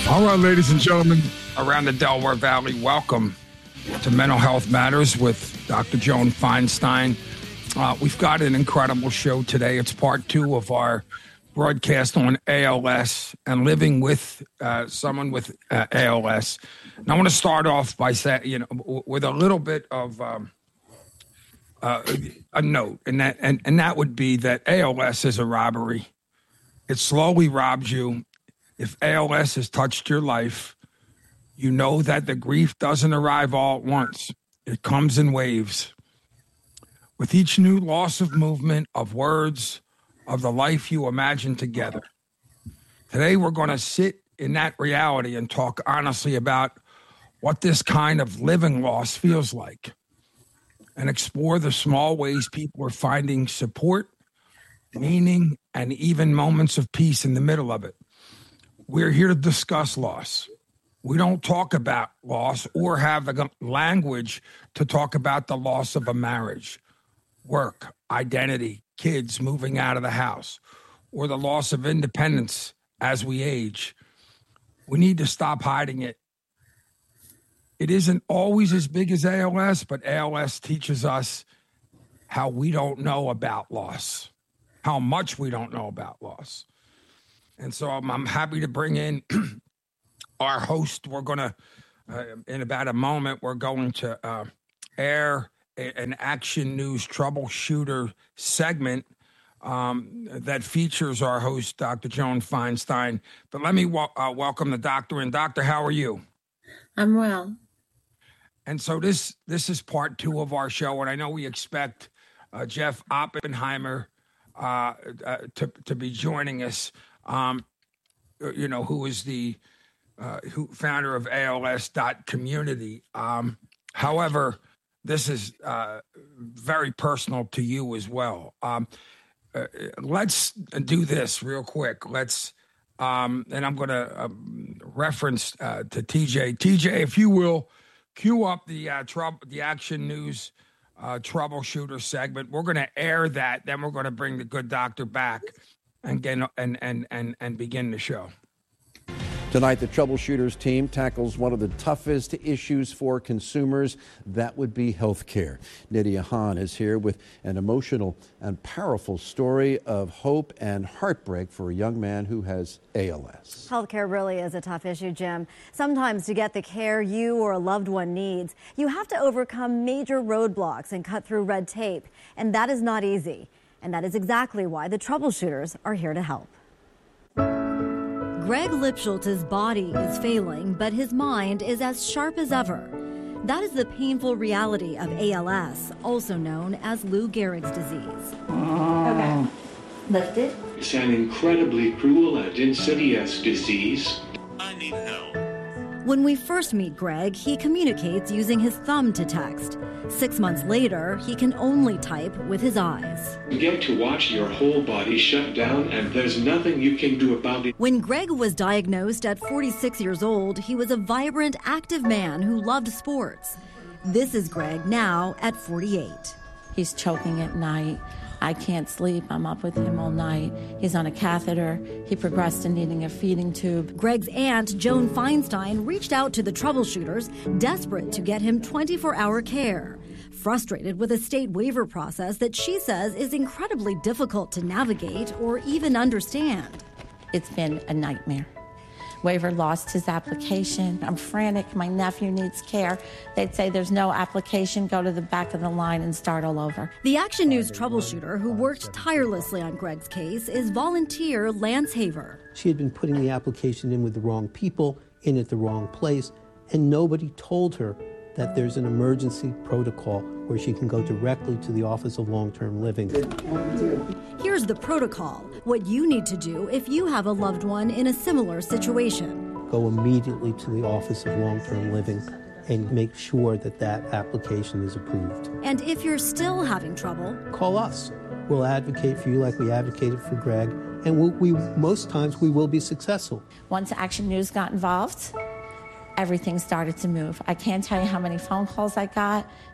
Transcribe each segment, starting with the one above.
All right, ladies and gentlemen, around the Delaware Valley, welcome to Mental Health Matters with Dr. Joan Feinstein. We've got an incredible show today. It's part 2 of our broadcast on ALS and living with someone with ALS. And I want to start off by saying, with a little bit of a note, and that would be that ALS is a robbery. It slowly robs you. If ALS has touched your life, you know that the grief doesn't arrive all at once. It comes in waves. With each new loss of movement, of words, of the life you imagine together. Today, we're going to sit in that reality and talk honestly about what this kind of living loss feels like and explore the small ways people are finding support, meaning, and even moments of peace in the middle of it. We're here to discuss loss. We don't talk about loss or have the language to talk about the loss of a marriage, work, identity, kids moving out of the house, or the loss of independence as we age. We need to stop hiding it. It isn't always as big as ALS, but ALS teaches us how we don't know about loss, how much we don't know about loss. And so I'm happy to bring in our host. We're going to, in about a moment, we're going to air an Action News troubleshooter segment that features our host, Dr. Joan Feinstein. But let me welcome the doctor. And Doctor, how are you? I'm well. And so this is part 2 of our show. And I know we expect Jeff Oppenheimer to be joining us. Who is the founder of ALS.community. However, this is very personal to you as well. Let's do this real quick. And I'm going to reference to TJ. TJ, if you will, cue up the Action News troubleshooter segment. We're going to air that. Then we're going to bring the good doctor back and begin the show. Tonight, the Troubleshooters team tackles one of the toughest issues for consumers. That would be health care. Nydia Hahn is here with an emotional and powerful story of hope and heartbreak for a young man who has ALS. Healthcare really is a tough issue, Jim. Sometimes to get the care you or a loved one needs, you have to overcome major roadblocks and cut through red tape. And that is not easy. And that is exactly why the Troubleshooters are here to help. Greg Lipschultz's body is failing, but his mind is as sharp as ever. That is the painful reality of ALS, also known as Lou Gehrig's disease. Okay. Lift it. It's an incredibly cruel and insidious disease. I need help. When we first meet Greg, he communicates using his thumb to text. 6 months later, he can only type with his eyes. You get to watch your whole body shut down, and there's nothing you can do about it. When Greg was diagnosed at 46 years old, he was a vibrant, active man who loved sports. This is Greg now at 48. He's choking at night. I can't sleep. I'm up with him all night. He's on a catheter. He progressed to needing a feeding tube. Greg's aunt, Joan Feinstein, reached out to the Troubleshooters, desperate to get him 24-hour care. Frustrated with a state waiver process that she says is incredibly difficult to navigate or even understand. It's been a nightmare. Waiver lost his application. I'm frantic. My nephew needs care. They'd say there's no application. Go to the back of the line and start all over. The Action News troubleshooter who worked tirelessly on Greg's case is volunteer Lance Haver. She had been putting the application in with the wrong people, in at the wrong place, and nobody told her that there's an emergency protocol where she can go directly to the Office of Long-Term Living. Here's the protocol, what you need to do if you have a loved one in a similar situation. Go immediately to the Office of Long-Term Living and make sure that that application is approved. And if you're still having trouble, call us. We'll advocate for you like we advocated for Greg, and we most times we will be successful. Once Action News got involved, everything started to move. I can't tell you how many phone calls I got,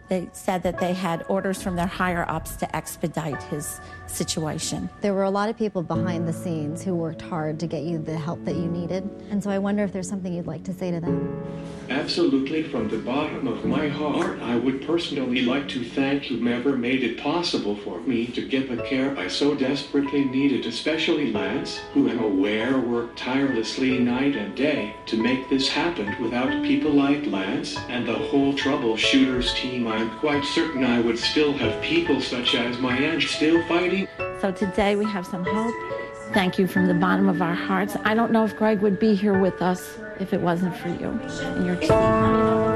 They said that they had orders from their higher-ups to expedite his situation. There were a lot of people behind the scenes who worked hard to get you the help that you needed. And so I wonder if there's something you'd like to say to them. Absolutely, from the bottom of my heart, I would personally like to thank whomever made it possible for me to get the care I so desperately needed, especially Lance, who I'm aware worked tirelessly night and day to make this happen. Without people like Lance and the whole Troubleshooters team, I'm quite certain I would still have people such as my aunt still fighting. So today we have some hope. Thank you from the bottom of our hearts. I don't know if Greg would be here with us if it wasn't for you and your team.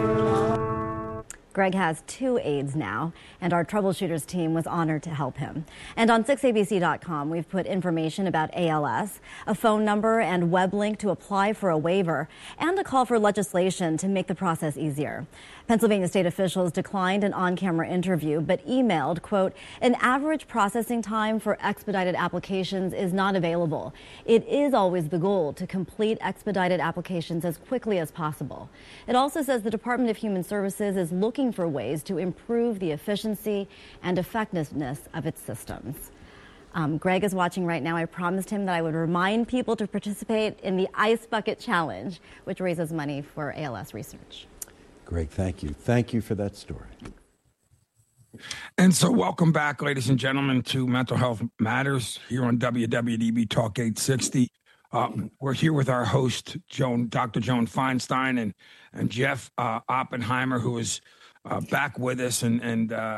Greg has 2 aides now, and our Troubleshooters team was honored to help him. And on 6abc.com, we've put information about ALS, a phone number and web link to apply for a waiver, and a call for legislation to make the process easier. Pennsylvania state officials declined an on-camera interview, but emailed, quote, an average processing time for expedited applications is not available. It is always the goal to complete expedited applications as quickly as possible. It also says the Department of Human Services is looking for ways to improve the efficiency and effectiveness of its systems. Greg is watching right now. I promised him that I would remind people to participate in the Ice Bucket Challenge, which raises money for ALS research. Greg, thank you. Thank you for that story. And so welcome back, ladies and gentlemen, to Mental Health Matters here on WWDB Talk 860. We're here with our host, Dr. Joan Feinstein, and Jeff Oppenheimer, who is back with us. And